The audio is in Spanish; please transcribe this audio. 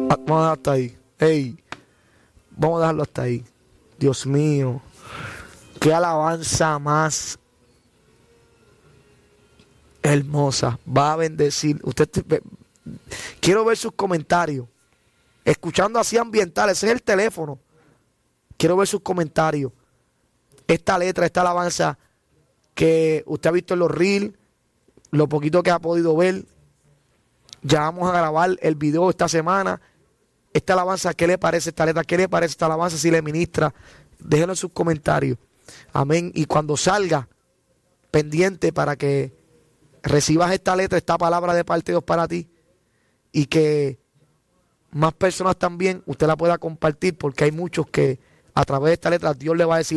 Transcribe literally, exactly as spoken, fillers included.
Ah, vamos a dejarlo hasta ahí. Ey, vamos a dejarlo hasta ahí. Dios mío. Qué alabanza más hermosa. Va a bendecir. Usted te- quiero ver sus comentarios. Escuchando así ambiental. Ese es el teléfono. Quiero ver sus comentarios. Esta letra, esta alabanza que usted ha visto en los reels, lo poquito que ha podido ver. Ya vamos a grabar el video esta semana. Esta alabanza, ¿qué le parece esta letra? ¿Qué le parece esta alabanza si le ministra? Déjenlo en sus comentarios. Amén. Y cuando salga, pendiente para que recibas esta letra, esta palabra de parte de Dios para ti. Y que más personas también usted la pueda compartir, porque hay muchos que a través de esta letra Dios le va a decir